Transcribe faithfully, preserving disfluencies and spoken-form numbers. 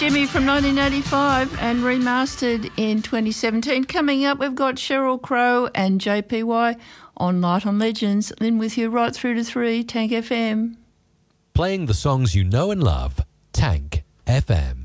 Jimmy from nineteen eighty-five and remastered in twenty seventeen. Coming up, we've got Sheryl Crow and J P Y on Light on Legends. Lynn with you right through to three, Tank F M. Playing the songs you know and love, Tank F M.